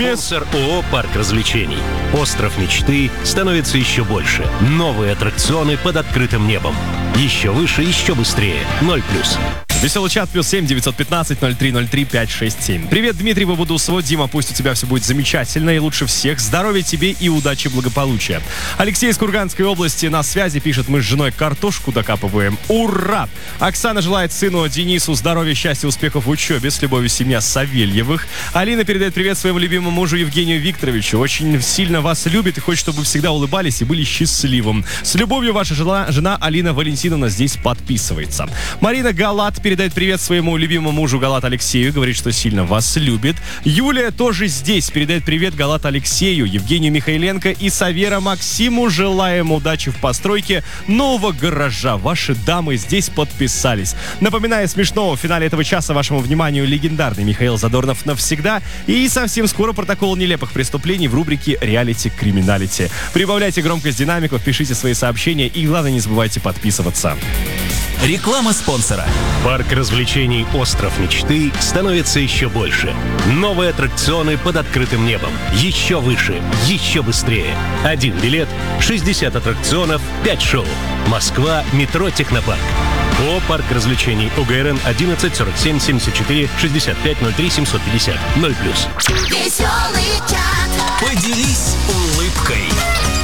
Спонсор ООО «Парк развлечений». Остров мечты становится еще больше. Новые аттракционы под открытым небом. Еще выше, еще быстрее. 0+. Веселый чат +7 915 0303 567. Привет, Дмитрий Бабудусова. Дима, пусть у тебя все будет замечательно и лучше всех. Здоровья тебе и удачи, благополучия. Алексей из Курганской области на связи пишет: мы с женой картошку докапываем. Ура! Оксана желает сыну Денису здоровья, счастья, успехов в учебе. С любовью, семья Савельевых. Алина передает привет своему любимому мужу Евгению Викторовичу. Очень сильно вас любит и хочет, чтобы вы всегда улыбались и были счастливым. С любовью, ваша жена Алина Валентиновна здесь подписывается. Марина Галат передает привет своему любимому мужу Галат Алексею. Говорит, что сильно вас любит. Юлия тоже здесь. Передает привет Галат Алексею, Евгению Михайленко и Савера Максиму. Желаем удачи в постройке нового гаража. Ваши дамы здесь подписались. Напоминаю, смешного в финале этого часа вашему вниманию легендарный Михаил Задорнов навсегда. И совсем скоро протокол нелепых преступлений в рубрике «Реалити Криминалити». Прибавляйте громкость динамиков, пишите свои сообщения и, главное, не забывайте подписываться. Реклама спонсора. Парк развлечений «Остров мечты» становится еще больше. Новые аттракционы под открытым небом. Еще выше, еще быстрее. 1 билет, 60 аттракционов, 5 шоу. Москва, метро Технопарк. ООО «Парк развлечений». ОГРН 11 47 74 65 03 750. 0+. Веселый чат. Поделись улыбкой.